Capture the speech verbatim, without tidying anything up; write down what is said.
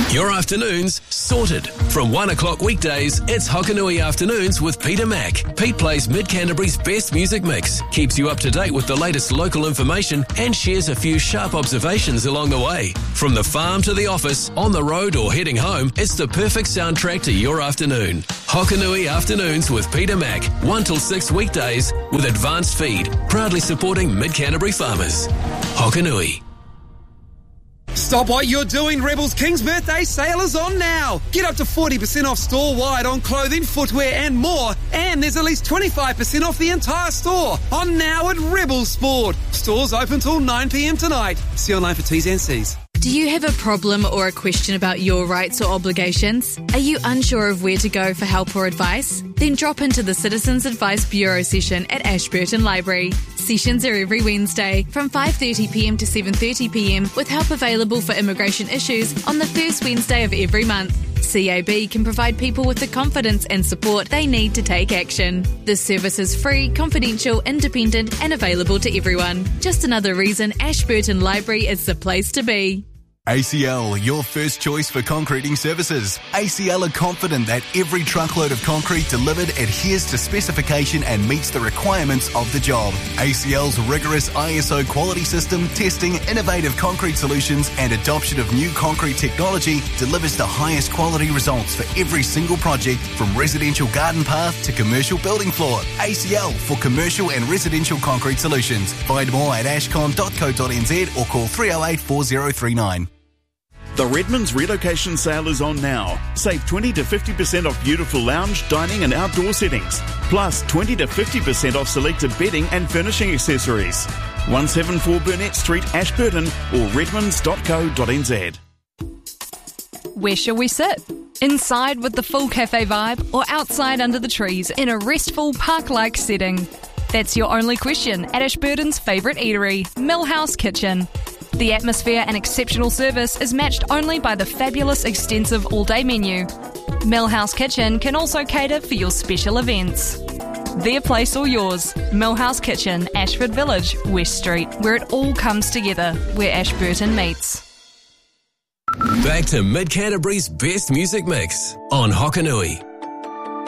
Your afternoons sorted. From one o'clock weekdays, it's Hokanui Afternoons with Peter Mack. Pete plays Mid-Canterbury's best music mix, keeps you up to date with the latest local information and shares a few sharp observations along the way. From the farm to the office, on the road or heading home, it's the perfect soundtrack to your afternoon. Hokanui Afternoons with Peter Mack, one till six weekdays with Advanced Feed, proudly supporting Mid-Canterbury farmers. Hokanui. Stop what you're doing. Rebel's King's Birthday sale is on now. Get up to forty percent off store-wide on clothing, footwear and more. And there's at least twenty-five percent off the entire store. On now at Rebel Sport. Stores open till nine p.m. tonight. See online for T's and C's. Do you have a problem or a question about your rights or obligations? Are you unsure of where to go for help or advice? Then drop into the Citizens Advice Bureau session at Ashburton Library. Sessions are every Wednesday from five thirty p.m. to seven thirty p.m. with help available for immigration issues on the first Wednesday of every month. C A B can provide people with the confidence and support they need to take action. This service is free, confidential, independent and available to everyone. Just another reason Ashburton Library is the place to be. A C L, your first choice for concreting services. A C L are confident that every truckload of concrete delivered adheres to specification and meets the requirements of the job. A C L's rigorous I S O quality system, testing, innovative concrete solutions and adoption of new concrete technology delivers the highest quality results for every single project, from residential garden path to commercial building floor. A C L for commercial and residential concrete solutions. Find more at ashcon dot co dot n z or call three oh eight, four oh three nine. The Redmond's relocation sale is on now. Save twenty to fifty percent off beautiful lounge, dining and outdoor settings. Plus twenty to fifty percent off selected bedding and furnishing accessories. one seventy-four Burnett Street, Ashburton or redmonds dot co dot n z. Where shall we sit? Inside with the full cafe vibe or outside under the trees in a restful park-like setting? That's your only question at Ashburton's favourite eatery, Millhouse Kitchen. The atmosphere and exceptional service is matched only by the fabulous extensive all-day menu. Millhouse Kitchen can also cater for your special events. Their place or yours, Millhouse Kitchen, Ashford Village, West Street, where it all comes together, where Ashburton meets. Back to Mid-Canterbury's best music mix on Hokanui.